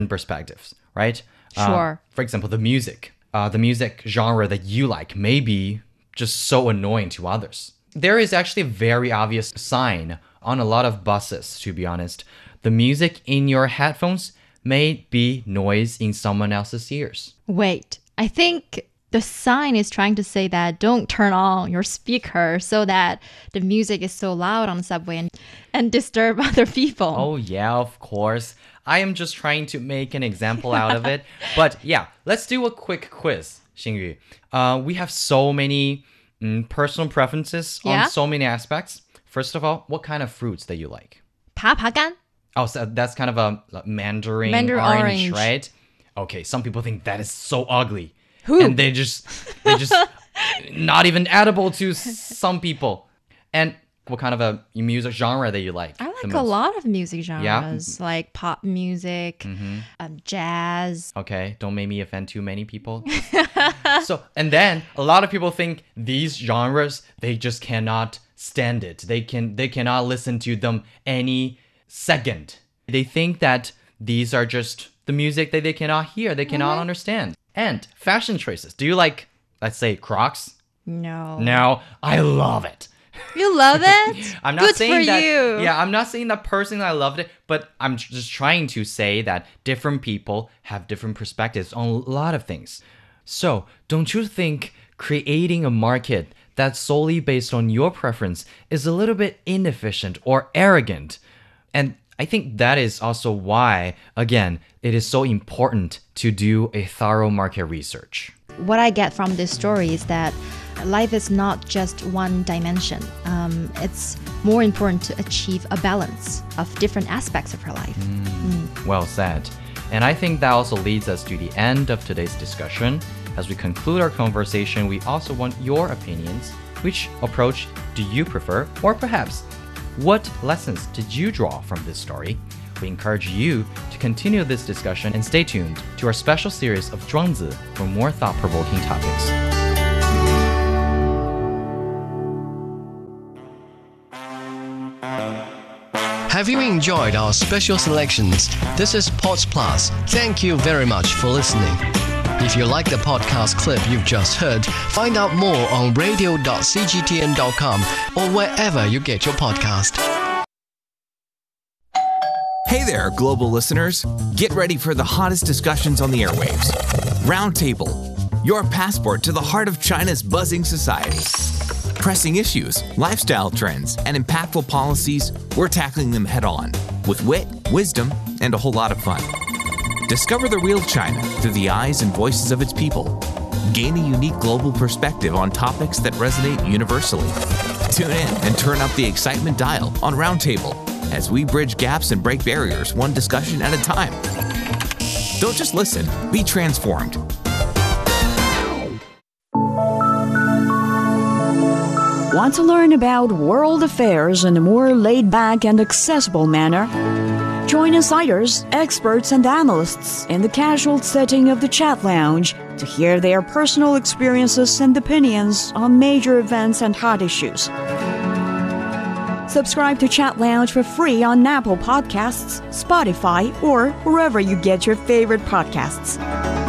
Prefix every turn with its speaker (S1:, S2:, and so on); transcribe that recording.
S1: perspectives, right?
S2: Sure.
S1: For example, the music genre that you like may be just so annoying to others. There is actually a very obvious sign on a lot of buses, to be honest. The music in your headphones may be noise in someone else's ears.
S2: Wait, I think the sign is trying to say that don't turn on your speaker so that the music is so loud on the subway and disturb other people.
S1: Oh, yeah, of course. I am just trying to make an example out of it. But yeah, let's do a quick quiz, Xingyu. We have so many personal preferences on so many aspects. First of all, what kind of fruits that you like?
S2: 爬爬柑.
S1: Oh, so that's kind of a mandarin orange, right? Okay, some people think that is so ugly.
S2: Who?
S1: And they just not even edible to some people. And what kind of a music genre that you like?
S2: I like a lot of music genres,
S1: Yeah?
S2: like pop music, jazz.
S1: Okay, don't make me offend too many people. And then a lot of people think these genres, they just cannot stand it. They cannot listen to them any second. They think that these are just the music that they cannot hear, they cannot understand. And fashion choices. Do you like, let's say, Crocs?
S2: No.
S1: No, I love it.
S2: You love it?
S1: I'm not
S2: Good
S1: saying
S2: for
S1: that.
S2: you.
S1: Yeah, I'm not saying that personally I loved it, but I'm just trying to say that different people have different perspectives on a lot of things. So, don't you think creating a market that's solely based on your preference is a little bit inefficient or arrogant? And I think that is also why, again, it is so important to do a thorough market research.
S2: What I get from this story is that life is not just one dimension. It's more important to achieve a balance of different aspects of her life.
S1: Well said. And I think that also leads us to the end of today's discussion. As we conclude our conversation, we also want your opinions. Which approach do you prefer? Or perhaps, what lessons did you draw from this story? We encourage you to continue this discussion and stay tuned to our special series of Zhuangzi for more thought-provoking topics.
S3: Have you enjoyed our special selections? This is Pods Plus. Thank you very much for listening. If you like the podcast clip you've just heard, find out more on radio.cgtn.com or wherever you get your podcast.
S4: Hey there, global listeners. Get ready for the hottest discussions on the airwaves. Roundtable, your passport to the heart of China's buzzing society. Pressing issues, lifestyle trends, and impactful policies, we're tackling them head on with wit, wisdom, and a whole lot of fun. Discover the real China through the eyes and voices of its people. Gain a unique global perspective on topics that resonate universally. Tune in and turn up the excitement dial on Roundtable as we bridge gaps and break barriers one discussion at a time. Don't just listen, be transformed.
S5: Want to learn about world affairs in a more laid-back and accessible manner? Join insiders, experts, and analysts in the casual setting of the Chat Lounge to hear their personal experiences and opinions on major events and hot issues. Subscribe to Chat Lounge for free on Apple Podcasts, Spotify, or wherever you get your favorite podcasts.